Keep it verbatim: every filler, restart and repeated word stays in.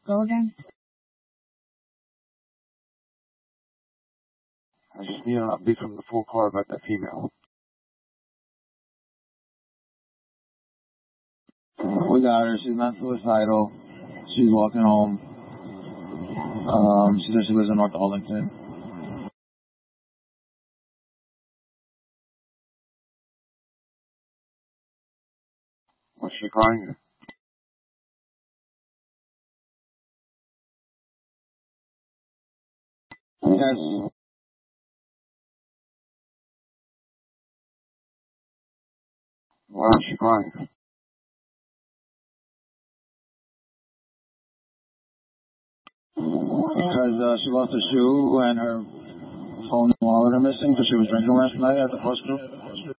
Go again. I just need an update from the full car about that female. We got her. She's not suicidal. She's walking home. Um, she said she lives in North Arlington. Was she crying? Yes. Why is she crying? Because uh, she lost her shoe and her phone and wallet are missing because she was drinking last night at the first group.